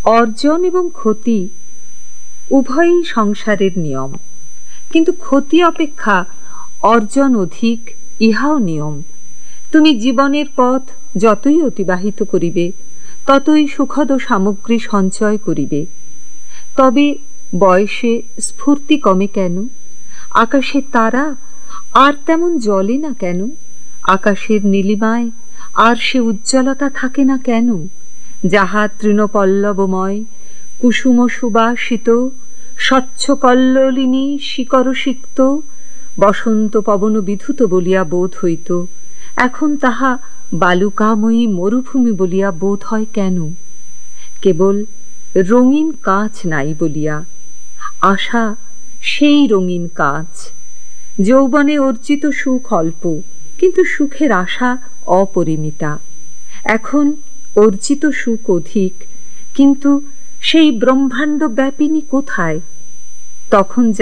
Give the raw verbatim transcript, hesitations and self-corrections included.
অর্জন এবং ক্ষতি উভয়ই সংসারের নিয়ম, কিন্তু ক্ষতি অপেক্ষা অর্জন অধিক, ইহাও নিয়ম। তুমি জীবনের পথ যতই অতিবাহিত করিবে, ততই সুখদ সামগ্রী সঞ্চয় করিবে। তবে বয়সে স্ফূর্তি কমে কেন? আকাশের তারা আর তেমন জ্বলে না কেন? আকাশের নীলিমায় আর সে উজ্জ্বলতা থাকে না কেন, যাহা তৃণপল্লবময়, কুসুম সুবাসিত, স্বচ্ছ কল্লোলিনী শিকর সিক্ত, বসন্ত পবন বিধুত বলিয়া বোধ হইত, এখন তাহা বালুকাময়ী মরুভূমি বলিয়া বোধ হয় কেন? কেবল রঙিন কাঁচ নাই বলিয়া। আশা সেই রঙিন কাঁচ। যৌবনে অর্জিত সুখ অল্প, কিন্তু সুখের আশা অপরিমিতা। এখন অর্জিত সুখ অধিক, কিন্তু সেই ব্রহ্মাণ্ড ব্যাপিনী কোথায়? তখন